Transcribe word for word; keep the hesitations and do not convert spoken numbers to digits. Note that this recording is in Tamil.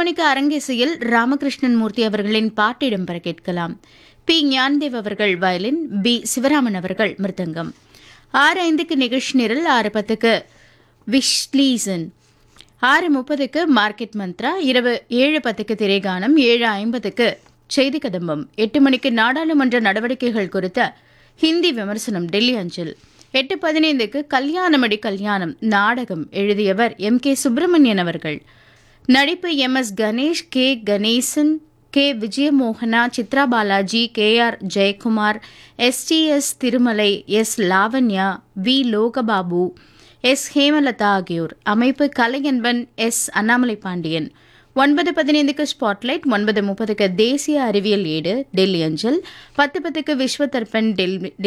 மணிக்கு அரங்கேசியில் ராமகிருஷ்ணன் மூர்த்தி அவர்களின் பாட்டு இடம்பெற கேட்கலாம். பி ஞான்தேவ் அவர்கள் வயலின், பி சிவராமன் அவர்கள் மிருதங்கம். ஆறு ஐந்துக்கு நிகழ்ச்சி நிரல், ஆறு பத்துக்கு விஷ்லீசன், ஆறு முப்பதுக்கு மார்க்கெட் மந்த்ரா, இரவு ஏழு பத்துக்கு திரைகானம், ஏழு ஐம்பதுக்கு செய்தி கதம்பம், எட்டு மணிக்கு நாடாளுமன்ற நடவடிக்கைகள் குறித்த ஹிந்தி விமர்சனம் டெல்லி அஞ்சல், எட்டு பதினைந்துக்கு கல்யாணமடி கல்யாணம் நாடகம், எழுதியவர் எம் கே சுப்பிரமணியன் அவர்கள், நடிப்பு M S Ganesh, K Ganesan, K விஜயமோகனா, Chitra Balaji, K R Jayakumar, S T S Thirumalai, S Lavanya, we Logababu, S Hemalatha ஆகியோர். அமைப்பு கலையன்பன், எஸ் அண்ணாமலை பாண்டியன். ஒன்பது பதினைந்துக்கு ஸ்பாட்லைட், ஒன்பது முப்பதுக்கு தேசிய அறிவியல் ஏடு டெல்லி அஞ்சல், பத்து பத்துக்கு விஸ்வ தர்பன் டெல்லி